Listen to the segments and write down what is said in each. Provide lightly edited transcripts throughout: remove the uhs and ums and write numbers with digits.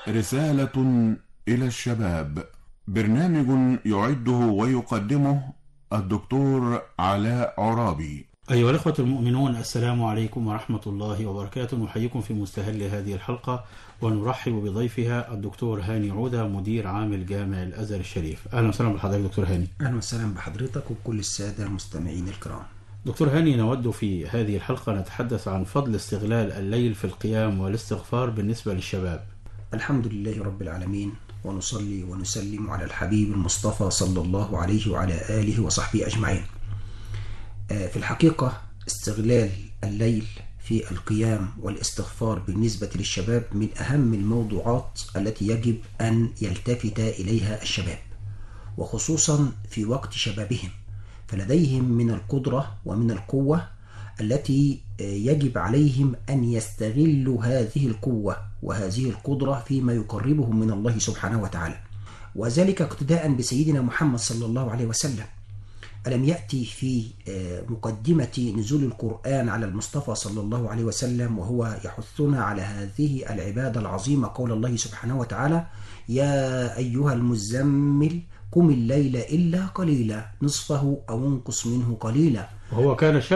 رسالة إلى الشباب، برنامج يعده ويقدمه الدكتور علاء عرابي. أيها الأخوة المؤمنون، السلام عليكم ورحمة الله وبركاته. نحييكم في مستهل هذه الحلقة ونرحب بضيفها الدكتور هاني عودة، مدير عام الجامع الأزهر الشريف. أهلا وسهلا بحضرتك دكتور هاني. أهلا وسهلا بحضرتك وكل السادة المستمعين الكرام. دكتور هاني، نود في هذه الحلقة نتحدث عن فضل استغلال الليل في القيام والاستغفار بالنسبة للشباب. الحمد لله رب العالمين، ونصلي ونسلم على الحبيب المصطفى صلى الله عليه وعلى آله وصحبه أجمعين. في الحقيقة استغلال الليل في القيام والاستغفار بالنسبة للشباب من أهم الموضوعات التي يجب أن يلتفت إليها الشباب، وخصوصا في وقت شبابهم، فلديهم من القدرة ومن القوة التي يجب عليهم أن يستغلوا هذه القوة وهذه القدرة فيما يقربهم من الله سبحانه وتعالى، وذلك اقتداء بسيدنا محمد صلى الله عليه وسلم. ألم يأتي في مقدمة نزول القرآن على المصطفى صلى الله عليه وسلم وهو يحثنا على هذه العبادة العظيمة قول الله سبحانه وتعالى: يا أيها المزمل قم الليل إلا قليلا نصفه أو انقص منه قليلا. وهو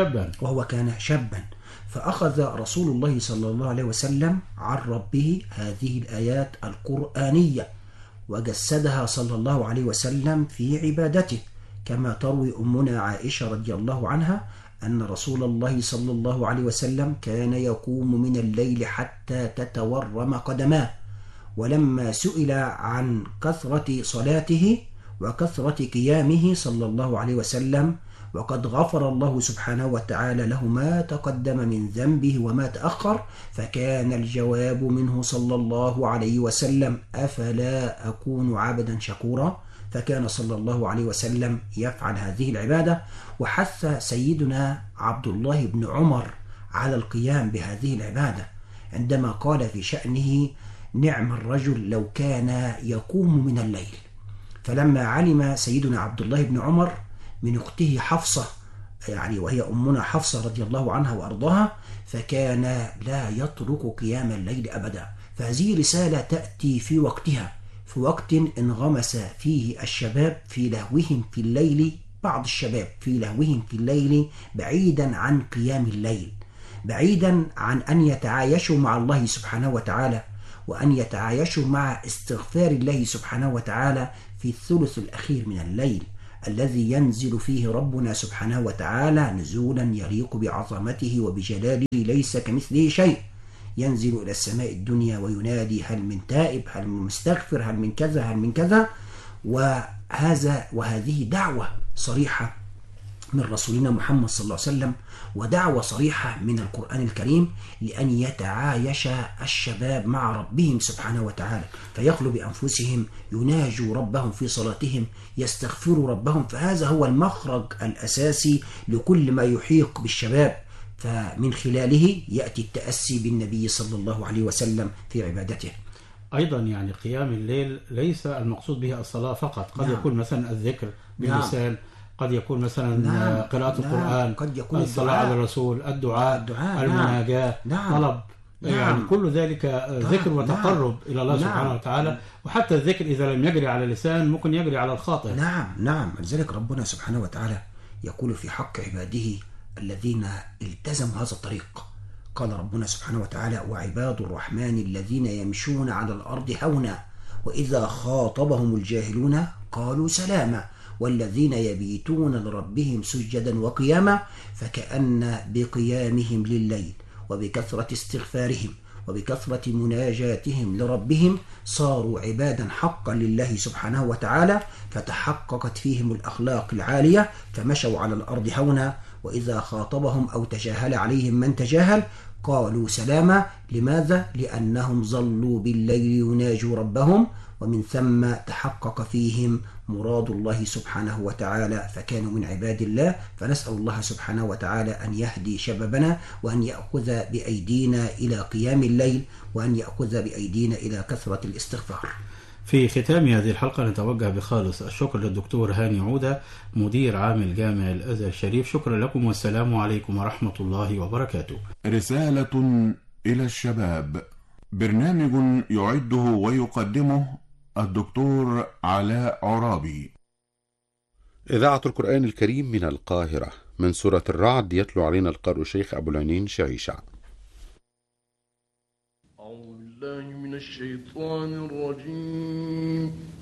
كان شابا فأخذ رسول الله صلى الله عليه وسلم عن ربه هذه الآيات القرآنية وجسدها صلى الله عليه وسلم في عبادته، كما تروي أمنا عائشة رضي الله عنها أن رسول الله صلى الله عليه وسلم كان يقوم من الليل حتى تتورم قدماه. ولما سئل عن كثرة صلاته وكثرة قيامه صلى الله عليه وسلم وقد غفر الله سبحانه وتعالى له ما تقدم من ذنبه وما تأخر، فكان الجواب منه صلى الله عليه وسلم: أفلا أكون عبدا شكورا؟ فكان صلى الله عليه وسلم يفعل هذه العبادة، وحث سيدنا عبد الله بن عمر على القيام بهذه العبادة عندما قال في شأنه: نعم الرجل لو كان يقوم من الليل. فلما علم سيدنا عبد الله بن عمر من أخته حفصة، وهي أمنا حفصة رضي الله عنها وأرضاها، فكان لا يترك قيام الليل أبدا. فهذه رسالة تأتي في وقتها، في وقت انغمس فيه الشباب في لهوهم في الليل، بعض الشباب في لهوهم في الليل بعيدا عن قيام الليل، بعيدا عن أن يتعايشوا مع الله سبحانه وتعالى وأن يتعايشوا مع استغفار الله سبحانه وتعالى في الثلث الأخير من الليل الذي ينزل فيه ربنا سبحانه وتعالى نزولا يليق بعظمته وبجلاله، ليس كمثله شيء. ينزل إلى السماء الدنيا وينادي: هل من تائب، هل من مستغفر، هل من كذا، هل من كذا. وهذه دعوة صريحة من رسولنا محمد صلى الله عليه وسلم، ودعوة صريحة من القرآن الكريم لأن يتعايش الشباب مع ربهم سبحانه وتعالى، فيخلوا بأنفسهم، يناجوا ربهم في صلاتهم، يستغفروا ربهم. فهذا هو المخرج الأساسي لكل ما يحيق بالشباب، فمن خلاله يأتي التأسي بالنبي صلى الله عليه وسلم في عبادته. أيضا قيام الليل ليس المقصود به الصلاة فقط، قد يكون مثلا الذكر باللسان، قد يكون مثلا قراءة القرآن، قد يكون الصلاة على الرسول، الدعاء، المناجاة، طلب، كل ذلك ذكر وتقرب إلى الله سبحانه وتعالى. وحتى الذكر إذا لم يجري على اللسان ممكن يجري على الخاطر. نعم. لذلك ربنا سبحانه وتعالى يقول في حق عباده الذين التزموا هذا الطريق، قال ربنا سبحانه وتعالى: وعباد الرحمن الذين يمشون على الأرض هونا وإذا خاطبهم الجاهلون قالوا سلاما والذين يبيتون لربهم سجدا وقياما. فكأن بقيامهم لليل وبكثرة استغفارهم وبكثرة مناجاتهم لربهم صاروا عبادا حقا لله سبحانه وتعالى، فتحققت فيهم الأخلاق العالية، فمشوا على الأرض هونا وإذا خاطبهم أو تجاهل عليهم من تجاهل قالوا سلاما. لماذا؟ لأنهم ظلوا بالليل يناجوا ربهم، ومن ثم تحقق فيهم مراد الله سبحانه وتعالى، فكانوا من عباد الله. فنسأل الله سبحانه وتعالى أن يهدي شبابنا، وأن يأخذ بأيدينا إلى قيام الليل، وأن يأخذ بأيدينا إلى كثرة الاستغفار. في ختام هذه الحلقة نتوجه بخالص الشكر للدكتور هاني عودة، مدير عام الجامع الأزهر الشريف. شكرا لكم والسلام عليكم ورحمة الله وبركاته. رسالة إلى الشباب، برنامج يعده ويقدمه الدكتور علاء عرابي. إذاعة القرآن الكريم من القاهرة، من سورة الرعد، يتلو علينا القارئ الشيخ أبو العنين شعيشع. أعوذ بالله من الشيطان الرجيم.